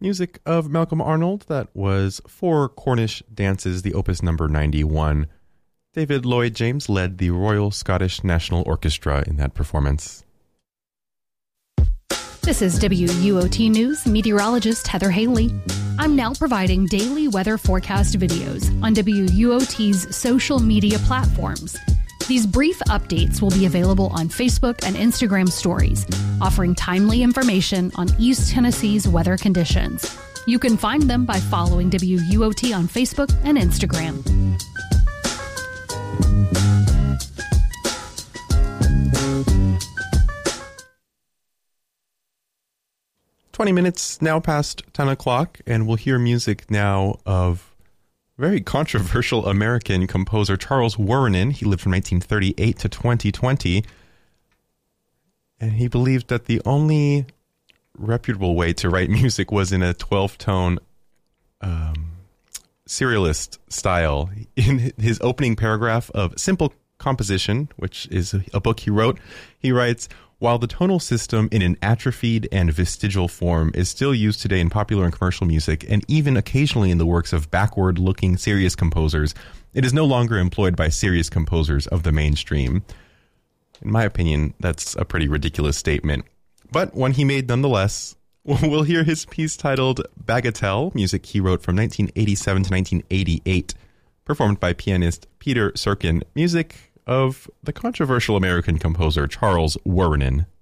Music of Malcolm Arnold. That was Four Cornish Dances, the opus number 91. David Lloyd James led the Royal Scottish National Orchestra in that performance. This is WUOT News meteorologist Heather Haley. I'm now providing daily weather forecast videos on WUOT's social media platforms. These brief updates will be available on Facebook and Instagram stories, offering timely information on East Tennessee's weather conditions. You can find them by following WUOT on Facebook and Instagram. Minutes now past 10 o'clock, and we'll hear music now of very controversial American composer Charles Wuorinen. He lived from 1938 to 2020, and he believed that the only reputable way to write music was in a 12-tone serialist style. In his opening paragraph of Simple Composition, which is a book he wrote, he writes, "While the tonal system in an atrophied and vestigial form is still used today in popular and commercial music, and even occasionally in the works of backward-looking serious composers, it is no longer employed by serious composers of the mainstream." In my opinion, that's a pretty ridiculous statement, but one he made nonetheless. We'll hear his piece titled Bagatelle, music he wrote from 1987 to 1988, performed by pianist Peter Serkin, music of the controversial American composer Charles Wuorinen.